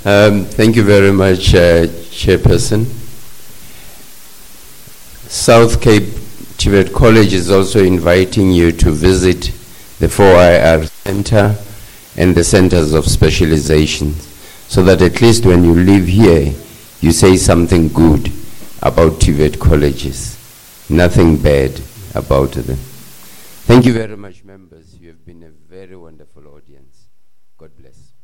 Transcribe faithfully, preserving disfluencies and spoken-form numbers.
Um, thank you very much, uh, Chairperson. South Cape Tibet College is also inviting you to visit the four I R Center and the Centers of Specialization, so that at least when you leave here, you say something good about Tibet colleges, nothing bad about them. Thank you very much, members. You have been a very wonderful audience. God bless.